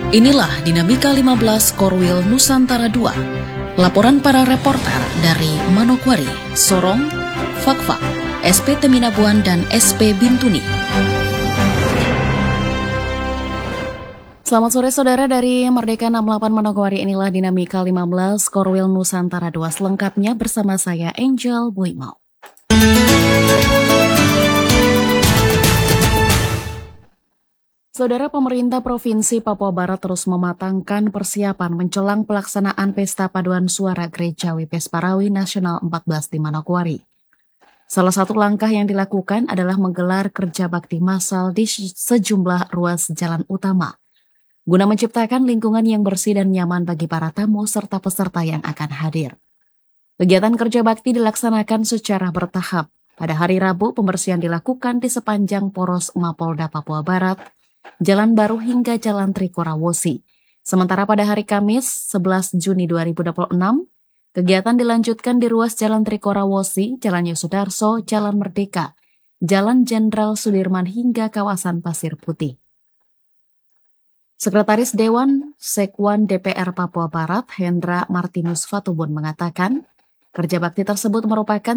Inilah Dinamika 15 Korwil Nusantara II. Laporan para reporter dari Manokwari, Sorong, Fakfak, SP Teminabuan, dan SP Bintuni. Selamat sore saudara dari Merdeka 68 Manokwari, inilah Dinamika 15 Korwil Nusantara II. Selengkapnya bersama saya Angel Buimau. Saudara, pemerintah Provinsi Papua Barat terus mematangkan persiapan menjelang pelaksanaan Pesta Paduan Suara Gerejawi Pesparawi Nasional 14 di Manokwari. Salah satu langkah yang dilakukan adalah menggelar kerja bakti massal di sejumlah ruas jalan utama, guna menciptakan lingkungan yang bersih dan nyaman bagi para tamu serta peserta yang akan hadir. Kegiatan kerja bakti dilaksanakan secara bertahap. Pada hari Rabu, pembersihan dilakukan di sepanjang poros Mapolda Papua Barat, Jalan Baru hingga Jalan Trikorawosi. Sementara pada hari Kamis, 11 Juni 2026, kegiatan dilanjutkan di ruas Jalan Trikorawosi, Jalan Yosudarso, Jalan Merdeka, Jalan Jenderal Sudirman hingga kawasan Pasir Putih. Sekretaris Dewan Sekwan DPR Papua Barat, Hendra Martinus Fatubun mengatakan, kerja bakti tersebut merupakan